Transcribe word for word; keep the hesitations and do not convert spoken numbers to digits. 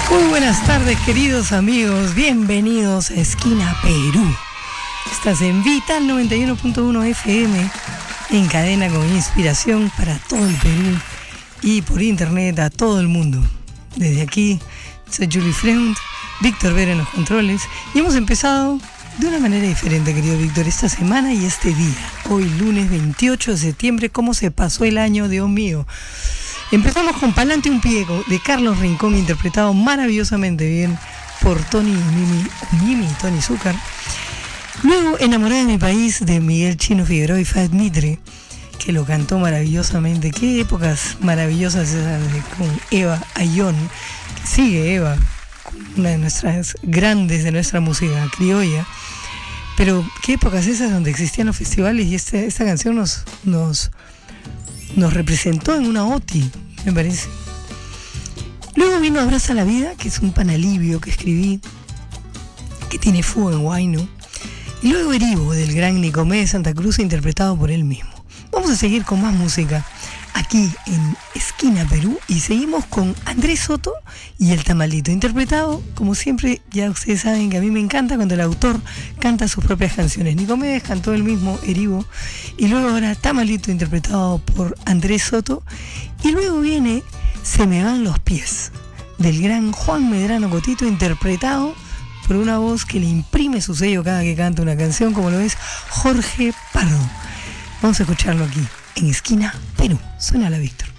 Muy buenas tardes, queridos amigos, bienvenidos a Esquina Perú. Estás en Vital noventa y uno punto uno F M, en cadena con inspiración para todo el Perú y por internet a todo el mundo. Desde aquí, soy Julie Freund, Víctor Vera en los controles, y hemos empezado de una manera diferente, querido Víctor, esta semana y este día. Hoy, lunes veintiocho de septiembre, ¿cómo se pasó el año, Dios mío? Empezamos con Pa'lante un pie de Carlos Rincón, interpretado maravillosamente bien por Tony Mimi, Mimi Tony Zúcar. Luego, Enamorada de mi país, de Miguel Chino Figueroa y Fat Mitre, que lo cantó maravillosamente. Qué épocas maravillosas esas de, con Eva Ayón, que sigue Eva, una de nuestras grandes de nuestra música criolla. Pero qué épocas esas donde existían los festivales, y este, esta canción nos... nos nos representó en una O T I, me parece. Luego vino Abraza la Vida, que es un panalivio que escribí, que tiene fuego en Huayno. Y luego Erivo, del gran Nicomé de Santa Cruz, interpretado por él mismo. Vamos a seguir con más música aquí en Esquina Perú, y seguimos con Andrés Soto y El Tamalito, interpretado, como siempre. Ya ustedes saben que a mí me encanta cuando el autor canta sus propias canciones. Nicomé cantó el mismo Erivo, y luego ahora Tamalito, interpretado por Andrés Soto. Y luego viene Se me van los pies, del gran Juan Medrano Cotito, interpretado por una voz que le imprime su sello cada que canta una canción, como lo es Jorge Pardo. Vamos a escucharlo aquí en Esquina Perú. Suena la Víctor.